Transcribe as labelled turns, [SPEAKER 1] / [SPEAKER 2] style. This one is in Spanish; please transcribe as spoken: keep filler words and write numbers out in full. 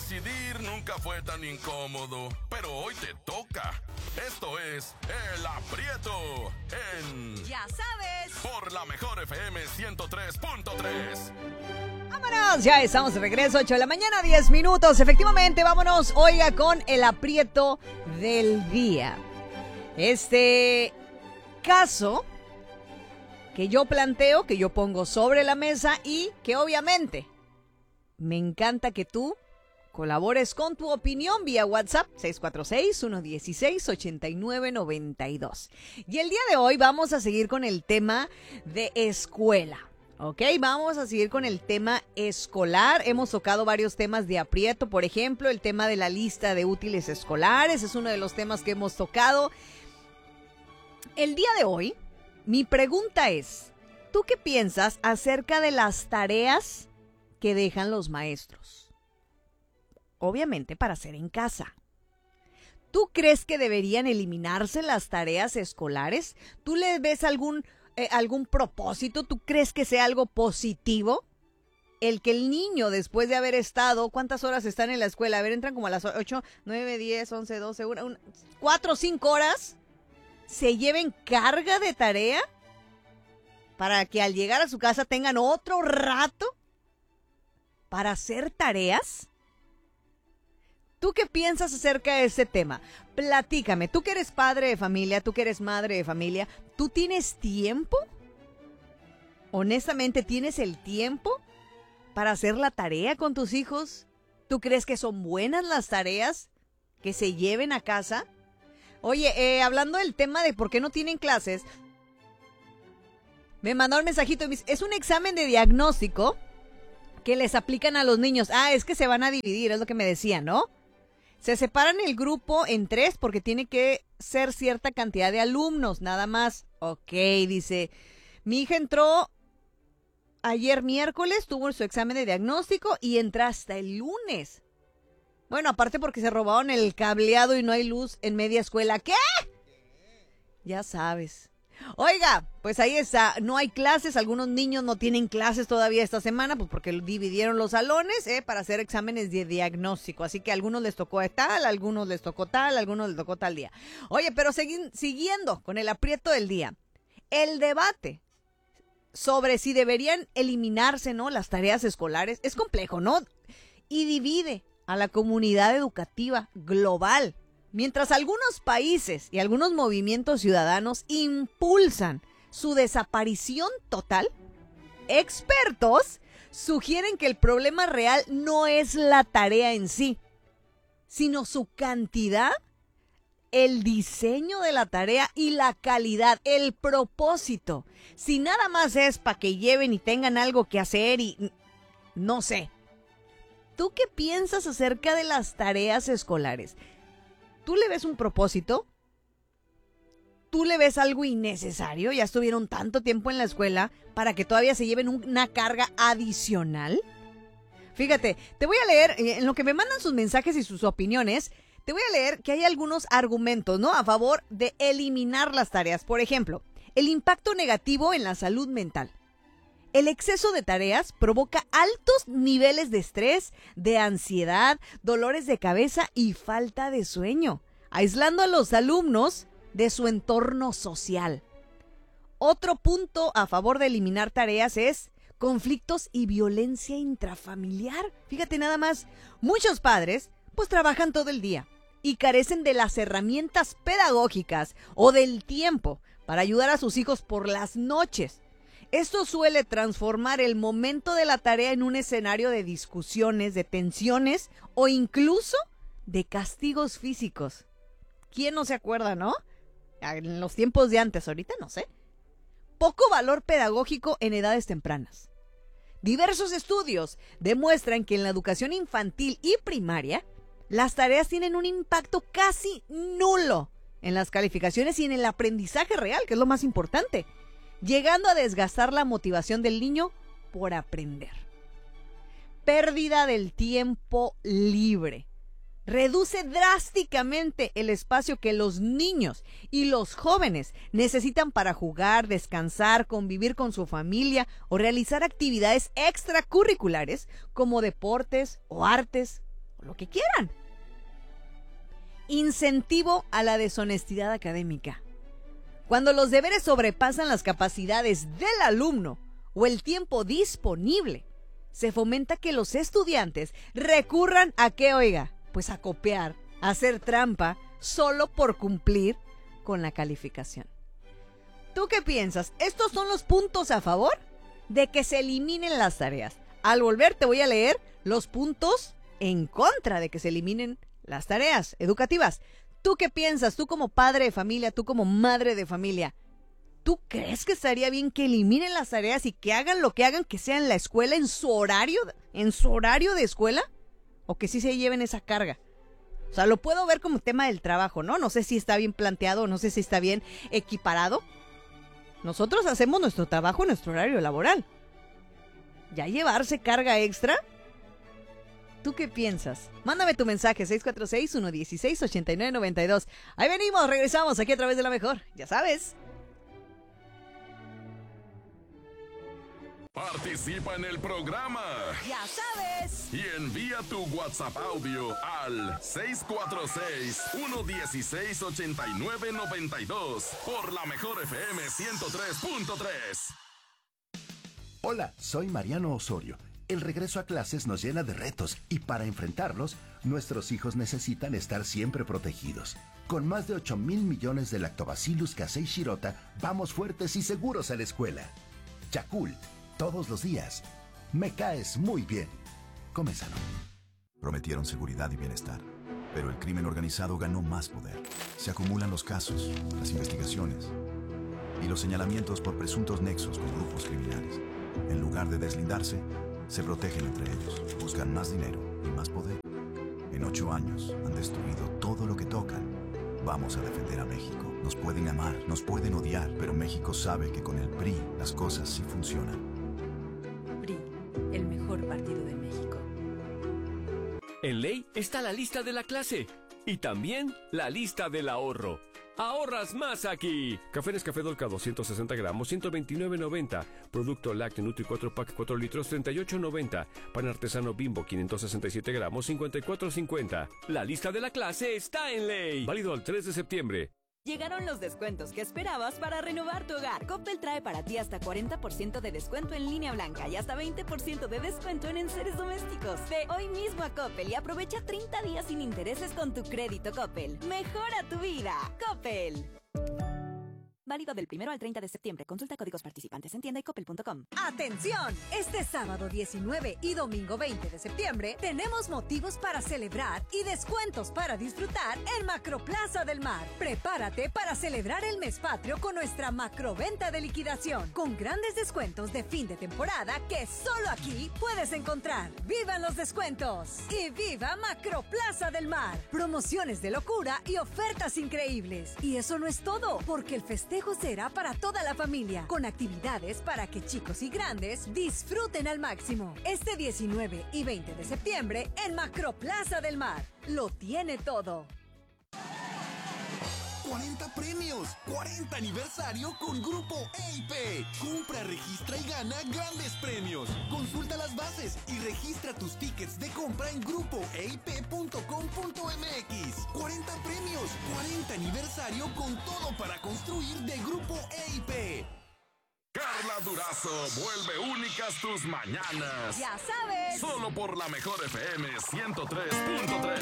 [SPEAKER 1] Decidir nunca fue tan incómodo, pero hoy te toca. Esto es El Aprieto en...
[SPEAKER 2] Ya sabes.
[SPEAKER 1] Por la mejor F M ciento tres punto tres.
[SPEAKER 2] ¡Vámonos! Ya estamos de regreso, ocho de la mañana, diez minutos. Efectivamente, vámonos, oiga, con el aprieto del día. Este caso que yo planteo, que yo pongo sobre la mesa y que obviamente me encanta que tú colabores con tu opinión vía WhatsApp seis cuatro seis, uno uno seis, ocho nueve nueve dos. Y el día de hoy vamos a seguir con el tema de escuela. Ok, vamos a seguir con el tema escolar. Hemos tocado varios temas de aprieto, por ejemplo, el tema de la lista de útiles escolares es uno de los temas que hemos tocado. El día de hoy, mi pregunta es, ¿tú qué piensas acerca de las tareas que dejan los maestros? Obviamente para hacer en casa. ¿Tú crees que deberían eliminarse las tareas escolares? ¿Tú le ves algún, eh, algún propósito? ¿Tú crees que sea algo positivo? El que el niño, después de haber estado, ¿cuántas horas están en la escuela? A ver, entran como a las ocho, nueve, diez, once, doce, una, cuatro o cinco horas. ¿Se lleven carga de tarea para que al llegar a su casa tengan otro rato para hacer tareas? ¿Tú qué piensas acerca de ese tema? Platícame, tú que eres padre de familia, tú que eres madre de familia, ¿tú tienes tiempo? Honestamente, ¿tienes el tiempo para hacer la tarea con tus hijos? ¿Tú crees que son buenas las tareas que se lleven a casa? Oye, eh, hablando del tema de por qué no tienen clases, me mandó un mensajito y me dice, es un examen de diagnóstico que les aplican a los niños. Ah, es que se van a dividir, es lo que me decían, ¿no? Se separan el grupo en tres porque tiene que ser cierta cantidad de alumnos, nada más. Ok, dice, mi hija entró ayer miércoles, tuvo su examen de diagnóstico y entra hasta el lunes. Bueno, aparte porque se robaron el cableado y no hay luz en media escuela. ¿Qué? Ya sabes. Oiga, pues ahí está, no hay clases, algunos niños no tienen clases todavía esta semana, pues porque dividieron los salones eh, para hacer exámenes de diagnóstico, así que a algunos les tocó tal, a algunos les tocó tal, a algunos les tocó tal día. Oye, pero segui- siguiendo con el aprieto del día, el debate sobre si deberían eliminarse, ¿no?, las tareas escolares es complejo, ¿no? Y divide a la comunidad educativa global. Mientras algunos países y algunos movimientos ciudadanos impulsan su desaparición total, expertos sugieren que el problema real no es la tarea en sí, sino su cantidad, el diseño de la tarea y la calidad, el propósito. Si nada más es para que lleven y tengan algo que hacer y no sé. ¿Tú qué piensas acerca de las tareas escolares? ¿Tú le ves un propósito? ¿Tú le ves algo innecesario? ¿Ya estuvieron tanto tiempo en la escuela para que todavía se lleven una carga adicional? Fíjate, te voy a leer, en lo que me mandan sus mensajes y sus opiniones, te voy a leer que hay algunos argumentos, ¿no?, a favor de eliminar las tareas. Por ejemplo, el impacto negativo en la salud mental. El exceso de tareas provoca altos niveles de estrés, de ansiedad, dolores de cabeza y falta de sueño, aislando a los alumnos de su entorno social. Otro punto a favor de eliminar tareas es conflictos y violencia intrafamiliar. Fíjate nada más, muchos padres pues trabajan todo el día y carecen de las herramientas pedagógicas o del tiempo para ayudar a sus hijos por las noches. Esto suele transformar el momento de la tarea en un escenario de discusiones, de tensiones o incluso de castigos físicos. ¿Quién no se acuerda, no? En los tiempos de antes, ahorita no sé. Poco valor pedagógico en edades tempranas. Diversos estudios demuestran que en la educación infantil y primaria, las tareas tienen un impacto casi nulo en las calificaciones y en el aprendizaje real, que es lo más importante, llegando a desgastar la motivación del niño por aprender. Pérdida del tiempo libre. Reduce drásticamente el espacio que los niños y los jóvenes necesitan para jugar, descansar, convivir con su familia o realizar actividades extracurriculares como deportes o artes o lo que quieran. Incentivo a la deshonestidad académica. Cuando los deberes sobrepasan las capacidades del alumno o el tiempo disponible, se fomenta que los estudiantes recurran a ¿qué, oiga? Pues a copiar, a hacer trampa, solo por cumplir con la calificación. ¿Tú qué piensas? ¿Estos son los puntos a favor de que se eliminen las tareas? Al volver te voy a leer los puntos en contra de que se eliminen las tareas educativas. ¿Tú qué piensas? Tú como padre de familia, tú como madre de familia, ¿tú crees que estaría bien que eliminen las tareas y que hagan lo que hagan, que sea en la escuela, en su horario, en su horario de escuela? ¿O que sí se lleven esa carga? O sea, lo puedo ver como tema del trabajo, ¿no? No sé si está bien planteado, no sé si está bien equiparado. Nosotros hacemos nuestro trabajo en nuestro horario laboral. ¿Ya llevarse carga extra? ¿Tú qué piensas? Mándame tu mensaje seis cuatro seis, uno uno seis, ocho nueve nueve dos. Ahí venimos, regresamos aquí a través de La Mejor. Ya sabes.
[SPEAKER 1] Participa en el programa.
[SPEAKER 2] Ya sabes.
[SPEAKER 1] Y envía tu WhatsApp audio al seis cuatro seis, uno uno seis, ocho nueve nueve dos por La Mejor F M ciento tres punto tres.
[SPEAKER 3] Hola, soy Mariano Osorio. El regreso a clases nos llena de retos y para enfrentarlos, nuestros hijos necesitan estar siempre protegidos. Con más de ocho mil millones de Lactobacillus casei shirota, vamos fuertes y seguros a la escuela. Yakult, todos los días. Me caes muy bien. Come sano.
[SPEAKER 4] Prometieron seguridad y bienestar, pero el crimen organizado ganó más poder. Se acumulan los casos, las investigaciones y los señalamientos por presuntos nexos con grupos criminales. En lugar de deslindarse, se protegen entre ellos, buscan más dinero y más poder. En ocho años han destruido todo lo que tocan. Vamos a defender a México. Nos pueden amar, nos pueden odiar, pero México sabe que con el P R I las cosas sí funcionan.
[SPEAKER 5] P R I, el mejor partido de México.
[SPEAKER 6] En Ley está la lista de la clase y también la lista del ahorro. ¡Ahorras más aquí! Café Nescafé Dolca doscientos sesenta gramos, ciento veintinueve noventa. Producto Lácteo Nutri cuatro pack cuatro litros, treinta y ocho noventa. Pan artesano Bimbo quinientos sesenta y siete gramos, cincuenta y cuatro cincuenta. La lista de la clase está en Ley. Válido el tres de septiembre.
[SPEAKER 5] Llegaron los descuentos que esperabas para renovar tu hogar. Coppel trae para ti hasta cuarenta por ciento de descuento en línea blanca y hasta veinte por ciento de descuento en enseres domésticos. Ve hoy mismo a Coppel y aprovecha treinta días sin intereses con tu crédito Coppel. Mejora tu vida. Coppel. Válido del primero al treinta de septiembre. Consulta códigos participantes en tienda y coppel punto com.
[SPEAKER 7] ¡Atención! Este sábado diecinueve y domingo veinte de septiembre tenemos motivos para celebrar y descuentos para disfrutar en Macroplaza del Mar. Prepárate para celebrar el mes patrio con nuestra macroventa de liquidación, con grandes descuentos de fin de temporada que solo aquí puedes encontrar. ¡Vivan los descuentos! ¡Y viva Macroplaza del Mar! Promociones de locura y ofertas increíbles. Y eso no es todo, porque el festejo será para toda la familia, con actividades para que chicos y grandes disfruten al máximo. Este diecinueve y veinte de septiembre en Macroplaza del Mar. Lo tiene todo.
[SPEAKER 8] cuarenta premios, cuarenta aniversario con Grupo E I P. Compra, registra y gana grandes premios. Consulta las bases y registra tus tickets de compra en grupo e i p punto com punto m x. cuarenta premios, cuarenta aniversario con todo para construir de Grupo E I P.
[SPEAKER 1] Carla Durazo vuelve únicas tus mañanas.
[SPEAKER 7] Ya sabes.
[SPEAKER 1] Solo por La Mejor F M ciento tres punto tres.